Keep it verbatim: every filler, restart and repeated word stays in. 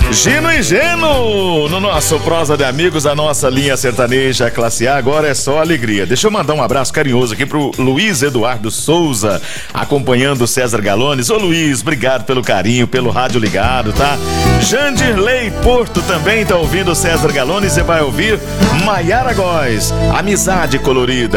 Gino e Geno, no nosso Prosa de Amigos, a nossa linha sertaneja classe A, agora é só alegria. Deixa eu mandar um abraço carinhoso aqui pro Luiz Eduardo Souza, acompanhando o César Galones. Ô Luiz, obrigado pelo carinho, pelo rádio ligado, tá? Jandirley Porto também tá ouvindo o César Galones e vai ouvir Maiara Góes, Amizade Colorida.